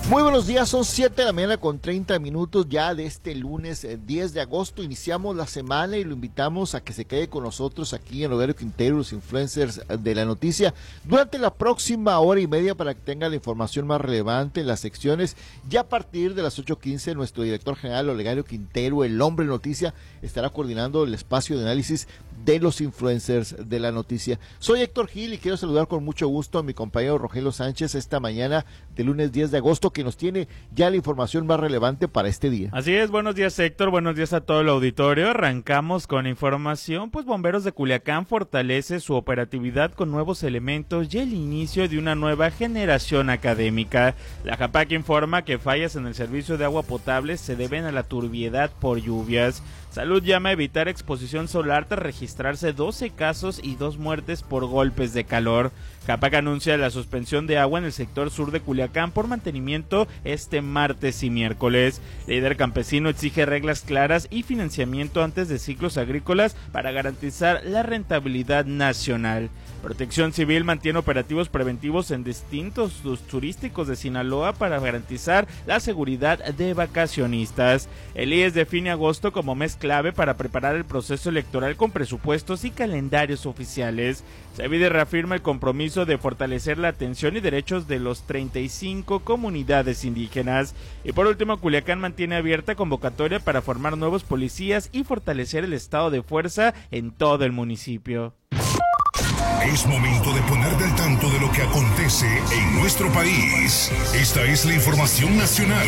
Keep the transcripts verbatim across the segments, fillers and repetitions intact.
Muy buenos días, son siete de la mañana con treinta minutos ya de este lunes eh, diez de agosto. Iniciamos la semana y lo invitamos a que se quede con nosotros aquí en Rogelio Quintero, los influencers de la noticia, durante la próxima hora y media para que tenga la información más relevante en las secciones. Ya a partir de las ocho quince, nuestro director general, Olegario Quintero, el hombre noticia, estará coordinando el espacio de análisis de los influencers de la noticia. Soy Héctor Gil y quiero saludar con mucho gusto a mi compañero Rogelio Sánchez esta mañana de lunes diez de agosto, que nos tiene ya la información más relevante para este día. Así es, buenos días Héctor, buenos días a todo el auditorio. Arrancamos con información, pues Bomberos de Culiacán fortalece su operatividad con nuevos elementos y el inicio de una nueva generación académica. La JAPAC informa que fallas en el servicio de agua potable se deben a la turbiedad por lluvias. Salud llama a evitar exposición solar tras registrarse doce casos y dos muertes por golpes de calor. JAPAC anuncia la suspensión de agua en el sector sur de Culiacán por mantenimiento este martes y miércoles. Líder campesino exige reglas claras y financiamiento antes de ciclos agrícolas para garantizar la rentabilidad nacional. Protección Civil mantiene operativos preventivos en distintos turísticos de Sinaloa para garantizar la seguridad de vacacionistas. El I E S define agosto como mes clave para preparar el proceso electoral con presupuestos y calendarios oficiales. Cevide reafirma el compromiso de fortalecer la atención y derechos de los treinta y cinco comunidades indígenas. Y por último, Culiacán mantiene abierta convocatoria para formar nuevos policías y fortalecer el estado de fuerza en todo el municipio. Es momento de ponerte al tanto de lo que acontece en nuestro país. Esta es la información nacional.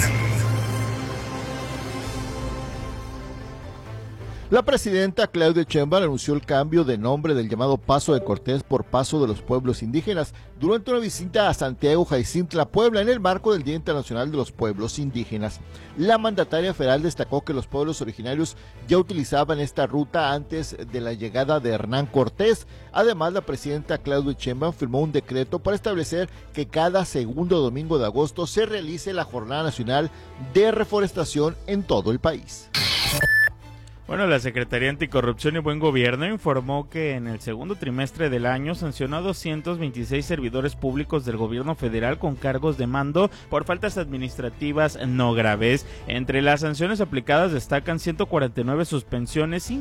La presidenta Claudia Sheinbaum anunció el cambio de nombre del llamado Paso de Cortés por Paso de los Pueblos Indígenas durante una visita a Santiago Jaycintla, Puebla, en el marco del Día Internacional de los Pueblos Indígenas. La mandataria federal destacó que los pueblos originarios ya utilizaban esta ruta antes de la llegada de Hernán Cortés. Además, la presidenta Claudia Sheinbaum firmó un decreto para establecer que cada segundo domingo de agosto se realice la Jornada Nacional de Reforestación en todo el país. Bueno, la Secretaría Anticorrupción y Buen Gobierno informó que en el segundo trimestre del año sancionó a doscientos veintiséis servidores públicos del gobierno federal con cargos de mando por faltas administrativas no graves. Entre las sanciones aplicadas destacan ciento cuarenta y nueve suspensiones,